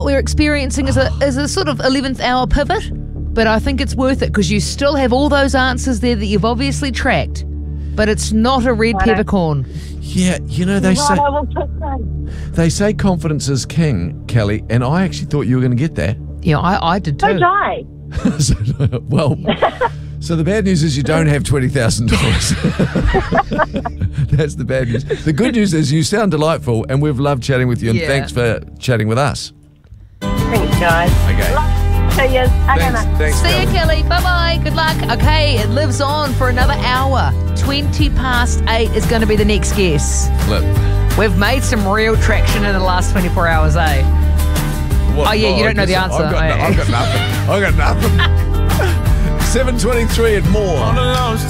we're experiencing is a sort of 11th hour pivot, but I think it's worth it because you still have all those answers there that you've obviously tracked, but it's not a red peppercorn. Yeah, they say confidence is king, Kelly, and I actually thought you were going to get that. Yeah, I did too. So did I. So the bad news is you don't have $20,000. That's the bad news. The good news is you sound delightful, and we've loved chatting with you, and thanks for chatting with us. Thanks, guys. Okay. See you. Thanks, See you, Kelly. Bye-bye. Good luck. Okay, it lives on for another hour. 8:20 is going to be the next guess. Flip. We've made some real traction in the last 24 hours, eh? What? You don't know the answer. I've got nothing. 7:23 and more.